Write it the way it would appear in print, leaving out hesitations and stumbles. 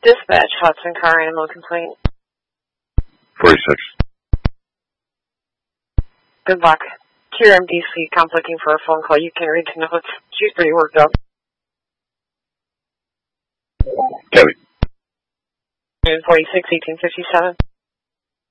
Dispatch, Hudson car animal complaint. 46. Good luck. QMDC, comes looking for a phone call. You can read the notes. She's pretty worked up. Kevin. 46, 1857.